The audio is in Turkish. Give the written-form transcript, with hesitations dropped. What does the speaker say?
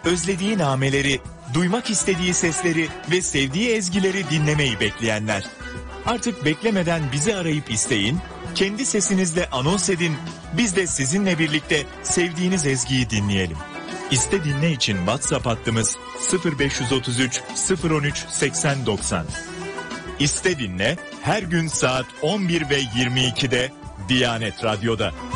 özlediği nameleri, duymak istediği sesleri ve sevdiği ezgileri dinlemeyi bekleyenler. Artık beklemeden bizi arayıp isteyin, kendi sesinizle anons edin, biz de sizinle birlikte sevdiğiniz ezgiyi dinleyelim. İste dinle için WhatsApp hattımız 0533 013 8090. İste dinle her gün saat 11 ve 22'de Diyanet Radyo'da.